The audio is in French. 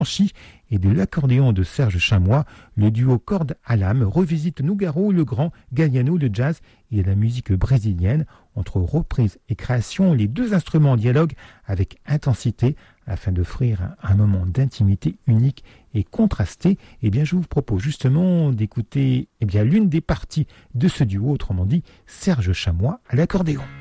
Chi et de l'accordéon de Serge Chamois, le duo corde à lame revisite Nougaro, le grand Galliano de jazz et la musique brésilienne. Entre reprise et création, les deux instruments dialoguent avec intensité afin d'offrir un moment d'intimité unique et contrasté. Eh bien, je vous propose justement d'écouter l'une des parties de ce duo, autrement dit Serge Chamois à l'accordéon.